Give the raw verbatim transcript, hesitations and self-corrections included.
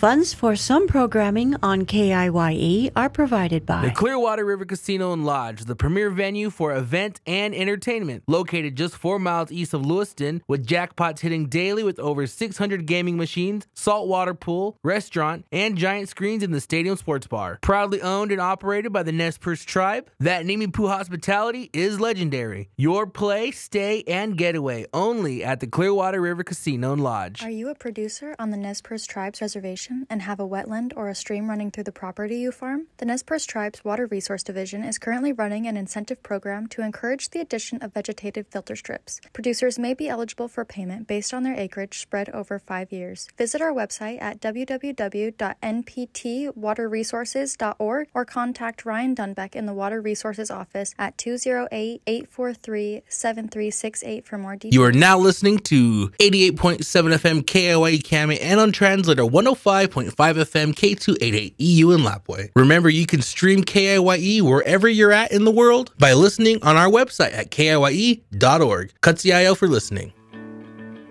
Funds for some programming on K I Y E are provided by the Clearwater River Casino and Lodge, the premier venue for event and entertainment. Located just four miles east of Lewiston, with jackpots hitting daily with over six hundred gaming machines, saltwater pool, restaurant, and giant screens in the stadium sports bar. Proudly owned and operated by the Nez Perce tribe, that Nimipu hospitality is legendary. Your play, stay, and getaway only at the Clearwater River Casino and Lodge. Are you a producer on the Nez Perce Tribe's reservation and have a wetland or a stream running through the property you farm? The Nez Perce Tribe's Water Resource Division is currently running an incentive program to encourage the addition of vegetative filter strips. Producers may be eligible for payment based on their acreage spread over five years. Visit our website at w w w dot n p t water resources dot org or contact Ryan Dunbeck in the Water Resources Office at two oh eight, eight four three, seven three six eight for more details. You are now listening to eighty-eight point seven F M K I Y E Kame and on translator one oh five point five F M K two eighty-eight E U in Lapwai. Remember, you can stream K I Y E wherever you're at in the world by listening on our website at K I Y E dot org. Katsiayo for listening.